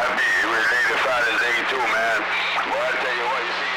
happy. It was Lady Father's Day too, man. Well, I'll tell you what, you see,